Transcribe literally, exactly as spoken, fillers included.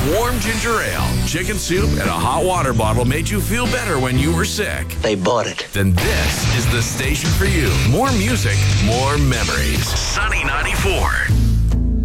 If warm ginger ale, chicken soup, and a hot water bottle made you feel better when you were sick, they bought it. Then this is the station for you. More music, more memories. Sunny ninety-four.